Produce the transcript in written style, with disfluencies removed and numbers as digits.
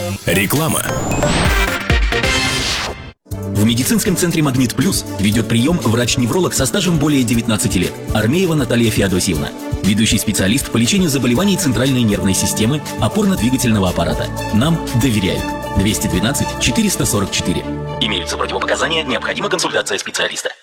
Реклама. В медицинском центре «Магнит Плюс» ведет прием врач-невролог со стажем более 19 лет Армеева Наталья Феодосьевна. Ведущий специалист по лечению заболеваний центральной нервной системы, опорно-двигательного аппарата. Нам доверяют. 212 444. Имеются противопоказания, необходима консультация специалиста.